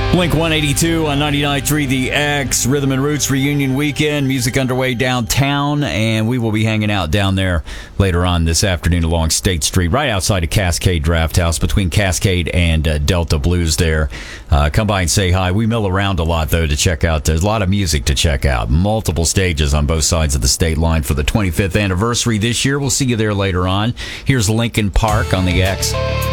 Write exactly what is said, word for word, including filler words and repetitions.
Blink one eighty-two on ninety-nine point three The X, Rhythm and Roots reunion weekend, music underway downtown, and we will be hanging out down there later on this afternoon along State Street, right outside of Cascade Draft House, between Cascade and uh, Delta Blues there. Uh, come by and say hi. We mill around a lot, though, to check out. There's a lot of music to check out. Multiple stages on both sides of the state line for the twenty-fifth anniversary this year. We'll see you there later on. Here's Linkin Park on The X.